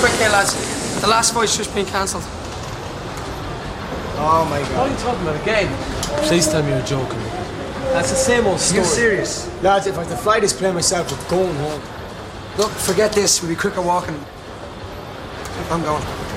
quick here, lads. The last fight's just been cancelled. Oh my God. What are you talking about again? Please tell me you're joking. That's the same old story. You're serious? Lads, if I have to fly this plane myself, we're going home. Look, forget this. We'll be quicker walking. I'm going.